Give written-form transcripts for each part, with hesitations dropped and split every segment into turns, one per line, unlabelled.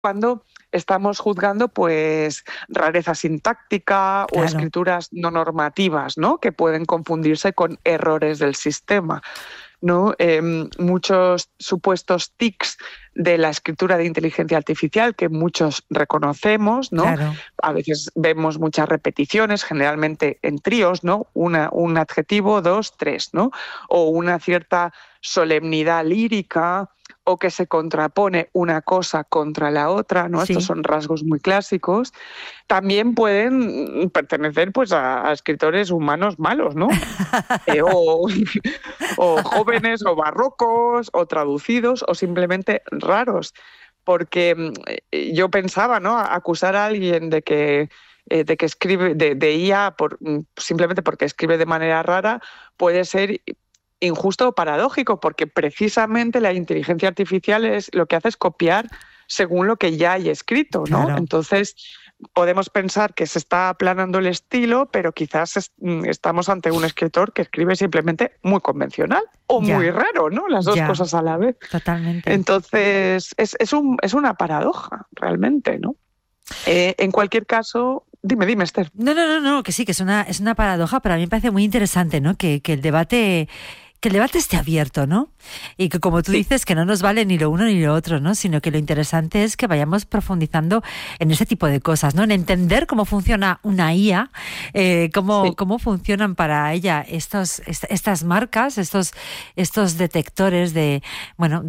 cuando estamos juzgando pues rareza sintáctica o
Claro.
escrituras no normativas, ¿no? Que pueden confundirse con errores del sistema, ¿no? Muchos supuestos tics de la escritura de inteligencia artificial que muchos reconocemos, ¿no?
Claro.
A veces vemos muchas repeticiones, generalmente en tríos, ¿no? Un adjetivo, dos, tres, ¿no? O una cierta solemnidad lírica o que se contrapone una cosa contra la otra, ¿no? Estos
Sí.
son rasgos muy clásicos. También pueden pertenecer pues a escritores humanos malos, ¿no? O, o jóvenes o barrocos o traducidos o simplemente raros, porque yo pensaba, ¿no? Acusar a alguien de que escribe de IA simplemente porque escribe de manera rara puede ser injusto o paradójico, porque precisamente la inteligencia artificial lo que hace es copiar según lo que ya hay escrito, ¿no?
Claro.
Entonces podemos pensar que se está aplanando el estilo, pero quizás estamos ante un escritor que escribe simplemente muy convencional o muy
Ya,
raro, ¿no? Las dos
ya,
cosas a la vez.
totalmente.
Entonces, es una paradoja, realmente, ¿no? En cualquier caso, dime, Esther.
No, que sí, que es una paradoja, pero a mí me parece muy interesante, ¿no? Que el debate esté abierto, ¿no? Y que, como tú
Sí,
dices, que no nos vale ni lo uno ni lo otro, ¿no? Sino que lo interesante es que vayamos profundizando en ese tipo de cosas, ¿no? En entender cómo funciona una IA,
sí.
cómo funcionan para ella estas marcas, estos detectores de, bueno,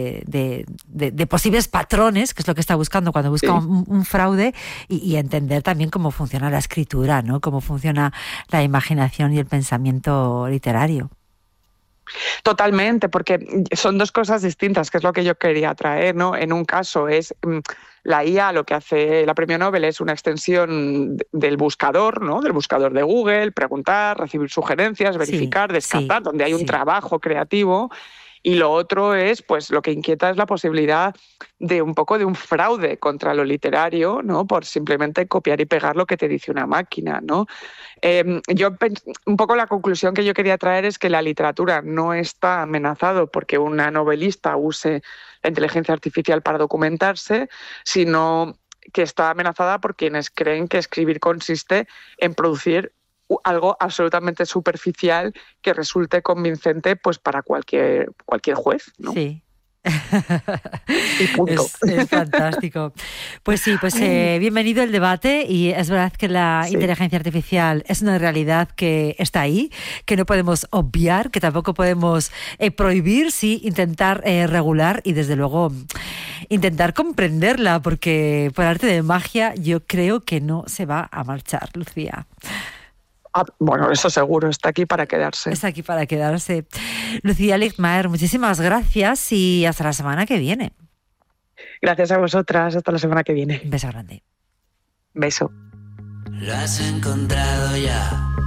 de posibles patrones, que es lo que está buscando cuando busca
Sí.
un fraude, y entender también cómo funciona la escritura, ¿no? Cómo funciona la imaginación y el pensamiento literario.
Totalmente, porque son dos cosas distintas, que es lo que yo quería traer, ¿no? En un caso es la IA, lo que hace la Premio Nobel es una extensión del buscador, ¿no? Del buscador de Google, preguntar, recibir sugerencias,
Sí,
verificar,
sí,
descartar, donde hay un
sí.
trabajo creativo. Y lo otro es, pues, lo que inquieta es la posibilidad de un poco de un fraude contra lo literario, ¿no? Por simplemente copiar y pegar lo que te dice una máquina, ¿no? Un poco la conclusión que yo quería traer es que la literatura no está amenazado porque una novelista use la inteligencia artificial para documentarse, sino que está amenazada por quienes creen que escribir consiste en producir algo absolutamente superficial que resulte convincente pues para cualquier juez, ¿no?
Sí.
Y punto.
Es fantástico. Pues sí, pues bienvenido el debate, y es verdad que la
Sí.
inteligencia artificial es una realidad que está ahí, que no podemos obviar, que tampoco podemos prohibir, sí, intentar regular y desde luego intentar comprenderla, porque por arte de magia yo creo que no se va a marchar, Lucía.
Ah, bueno, eso seguro, está aquí para quedarse.
Está aquí para quedarse. Lucía Ligmaer, muchísimas gracias y hasta la semana que viene.
Gracias a vosotras, hasta la semana que
Un
viene.
beso grande.
Beso.
Lo has encontrado ya.